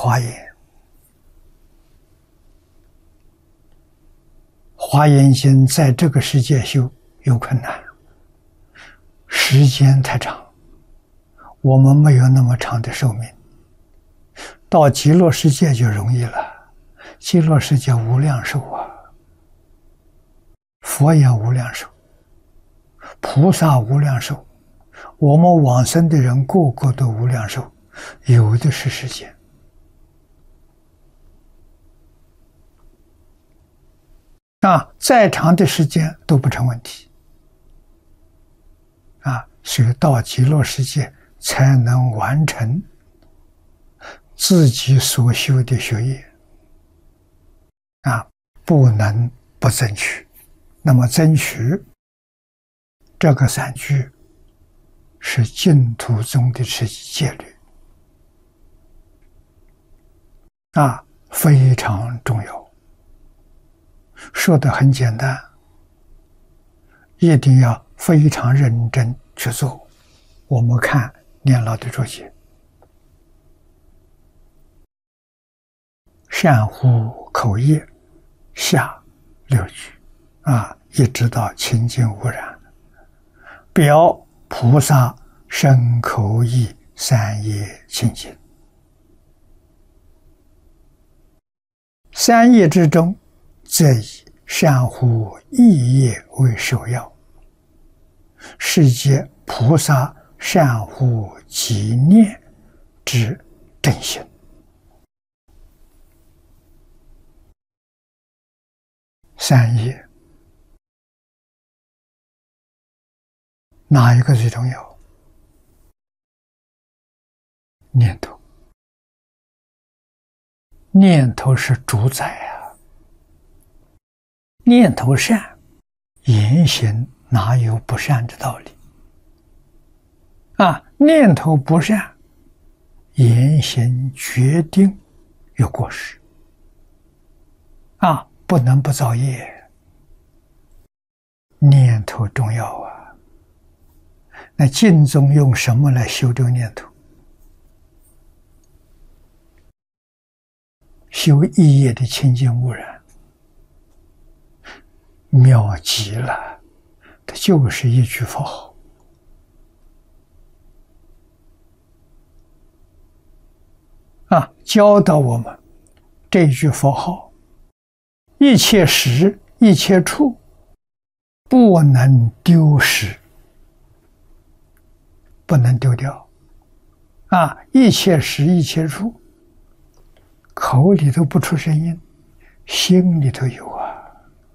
华严，华严经在这个世界修有困难，时间太长，我们没有那么长的寿命。到极乐世界就容易了，极乐世界无量寿啊，佛也无量寿，菩萨无量寿，我们往生的人个个都无量寿，有的是时间。再长的时间都不成问题。所以到极乐世界才能完成自己所修的学业。不能不争取。那么争取这个3句是净土中的戒律。非常重要。说得很简单，一定要非常认真去做。我们看念老的注解：善护口业，下6句，一直到清净无染，表菩萨身口意3业清净。3业之中，则以善护意业为首要，是皆菩萨善护己念之正行。3业哪一个最重要？念头。念头是主宰啊！念头善，言行哪有不善的道理？念头不善，言行决定有过失。不能不造业。念头重要啊！那净宗用什么来修这个念头？修意业的清净无染，妙极了。它就是一句佛号。教导我们这句佛号，一切时一切处不能丢失，不能丢掉。一切时一切处，口里头不出声音，心里头有啊。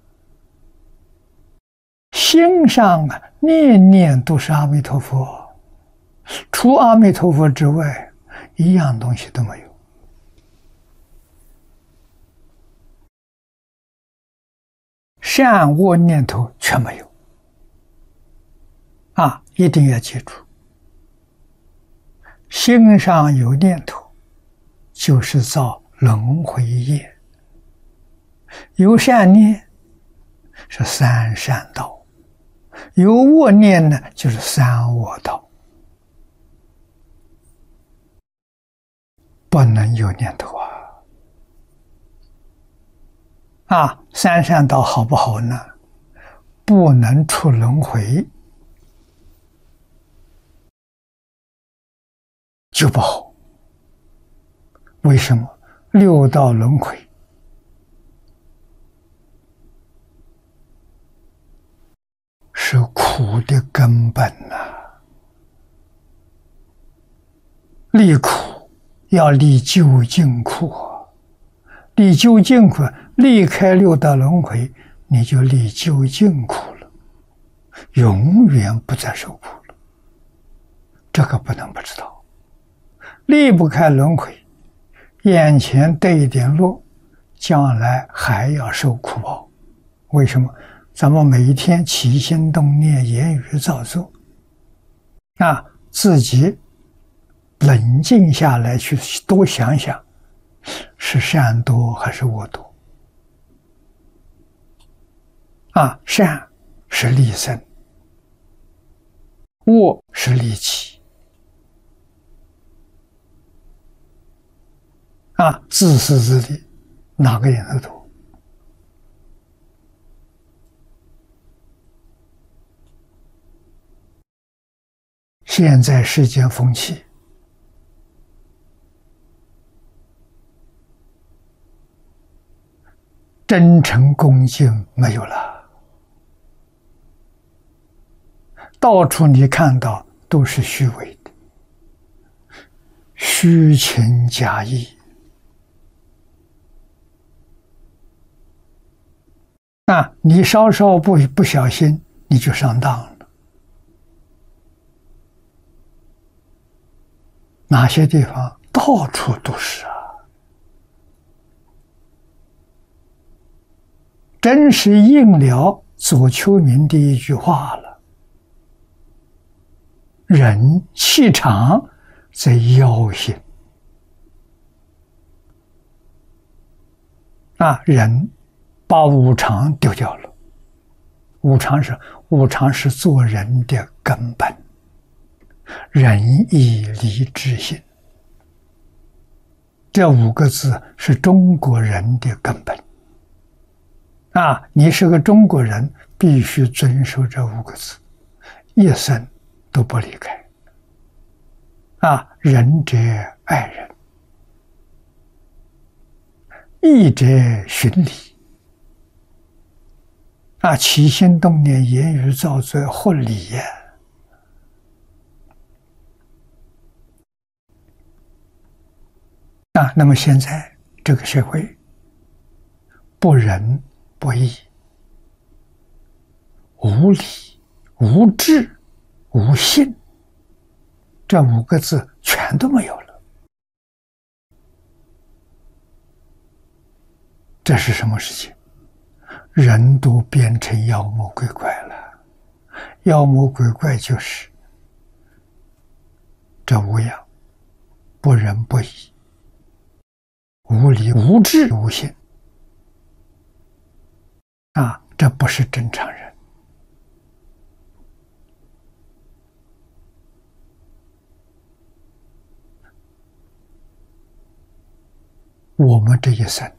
心上念念都是阿弥陀佛，除阿弥陀佛之外，一样东西都没有。善恶念头全没有。一定要记住，心上有念头，就是造轮回业。有善念是3善道，有恶念呢，就是3恶道。不能有念头3善道好不好呢？不能出轮回就不好。为什么？6道轮回是苦的根本离苦要离究竟苦，离究竟苦，离开6道轮回，你就离究竟苦了，永远不再受苦了。这个不能不知道。离不开轮回，眼前得一点乐，将来还要受苦报。为什么？咱们每一天起心动念、言语造作，自己冷静下来去多想想，是善多还是恶多？善是利生，恶是利己。 自私自利，哪个人都多。现在世间风气，真诚恭敬没有了，到处你看到都是虚伪的，虚情假意。你稍稍不小心，你就上当了。哪些地方到处都是啊！真是应了左丘明的一句话了：人气场在腰心。人把五常丢掉了。五常是做人的根本，仁义礼智信，这5个字是中国人的根本。你是个中国人，必须遵守这5个字，一生都不离开。仁者爱人，义者循礼。起心动念、言语造作，混礼呀。那么现在这个社会，不仁不义、无礼、无智、无信，这5个字全都没有了。这是什么事情？人都变成妖魔鬼怪了。妖魔鬼怪就是这5样：不仁不义、无礼无智无信。这不是正常人。我们这一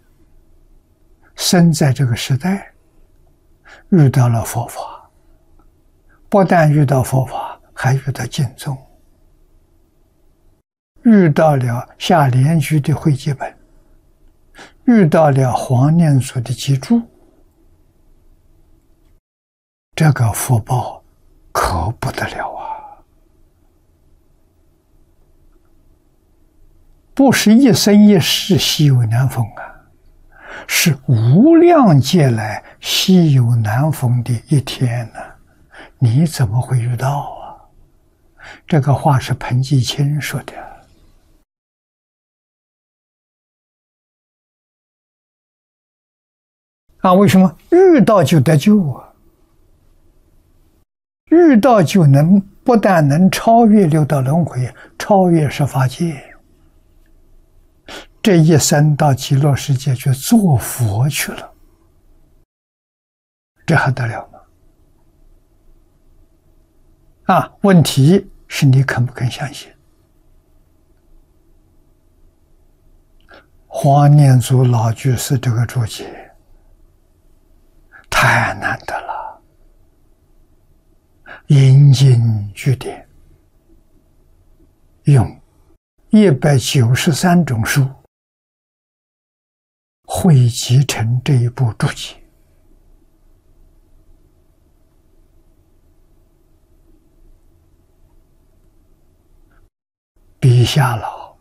生在这个时代，遇到了佛法，不但遇到佛法，还遇到经宗，遇到了下莲居的会集本，遇到了黄念祖的集注，这个福报可不得了啊！不是一生一世稀有难逢是无量劫来稀有难逢的一天呢。你怎么会遇到啊？这个话是彭继清说的。为什么遇到就得救啊？遇到就能不但能超越六道轮回，超越十法界，这一生到极乐世界去做佛去了，这还得了吗？问题是你肯不肯相信？黄念祖老居士这个注解太难得了，引经据典，用193种书汇集成这一部注解。比夏老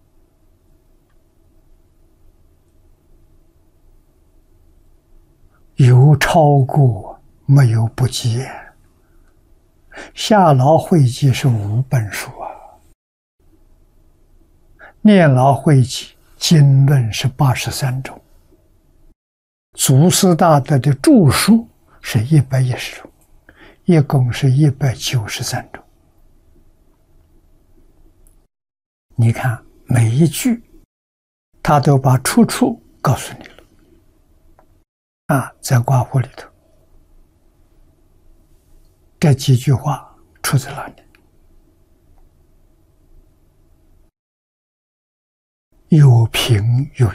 有超过，没有不及。夏老汇集是5本书念老汇集经论是83种，祖师大德的著述是110种，一共是193种。你看每一句他都把出处告诉你了在卦谱里头，这几句话出自哪里？ 有凭有